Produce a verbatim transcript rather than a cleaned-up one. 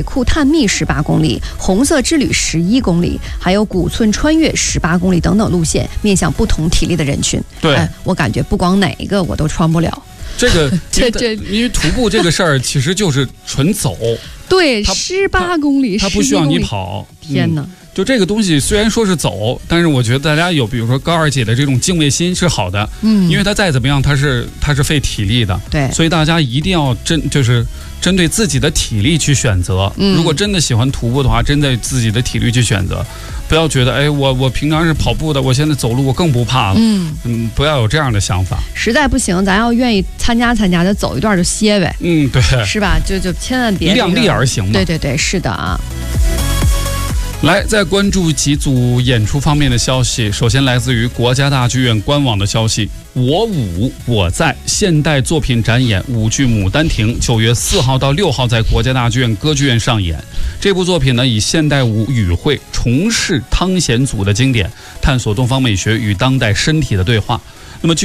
库探秘十八公里、红色之旅十一公里，还有古村穿越十八公里等等路线，面向不同体力的人群。 对， 哎，我感觉不光哪一个我都穿不了。 这个这这， 因为徒步这个事儿其实就是纯走。 对，十八公里， 它不需要你跑。 天哪！ 嗯就这个东西虽然说是走，但是我觉得大家有比如说高二姐的这种敬畏心是好的，嗯，因为它再怎么样它是它是费体力的， 对， 所以大家一定要针就是针对自己的体力去选择。嗯，如果真的喜欢徒步的话，针对自己的体力去选择，不要觉得哎我我平常是跑步的，我现在走路我更不怕了，嗯嗯，不要有这样的想法。 实在不行，咱要愿意参加参加，就走一段就歇呗，嗯， 对， 是吧？就就千万别、 这个、量力而行嘛。 对对对，是的啊。 来，再关注几组演出方面的消息。首先来自于国家大剧院官网的消息，我舞我在现代作品展演舞剧《牡丹亭》九月四号到六号在国家大剧院歌剧院上演。这部作品呢，以现代舞语汇重饰汤显祖的经典，探索东方美学与当代身体的对话。那么